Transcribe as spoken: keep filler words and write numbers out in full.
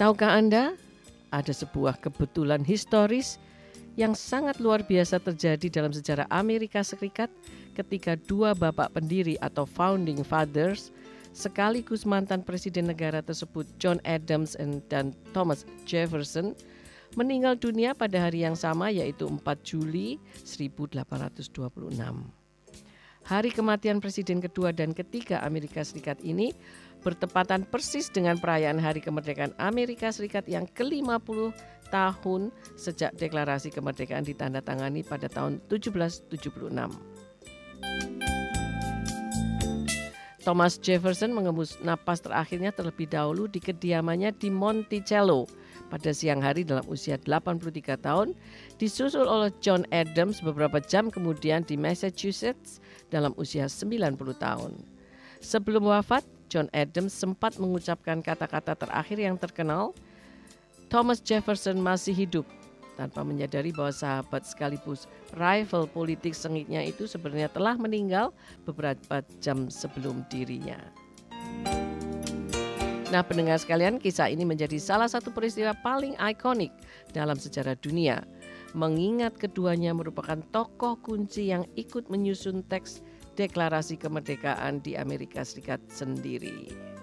Tahukah Anda, ada sebuah kebetulan historis yang sangat luar biasa terjadi dalam sejarah Amerika Serikat ketika dua bapak pendiri atau founding fathers sekaligus mantan presiden negara tersebut, John Adams dan Thomas Jefferson, meninggal dunia pada hari yang sama, yaitu empat Juli seribu delapan ratus dua puluh enam. Hari kematian presiden kedua dan ketiga Amerika Serikat ini bertepatan persis dengan perayaan Hari Kemerdekaan Amerika Serikat yang ke lima puluh tahun sejak deklarasi kemerdekaan ditandatangani pada tahun tujuh belas tujuh puluh enam. Thomas Jefferson mengembus napas terakhirnya terlebih dahulu di kediamannya di Monticello pada siang hari dalam usia delapan puluh tiga tahun, disusul oleh John Adams beberapa jam kemudian di Massachusetts dalam usia sembilan puluh tahun. Sebelum wafat, John Adams sempat mengucapkan kata-kata terakhir yang terkenal, Thomas Jefferson masih hidup, tanpa menyadari bahwa sahabat sekaligus rival politik sengitnya itu sebenarnya telah meninggal beberapa jam sebelum dirinya. Nah, pendengar sekalian, kisah ini menjadi salah satu peristiwa paling ikonik dalam sejarah dunia, mengingat keduanya merupakan tokoh kunci yang ikut menyusun teks deklarasi kemerdekaan di Amerika Serikat sendiri.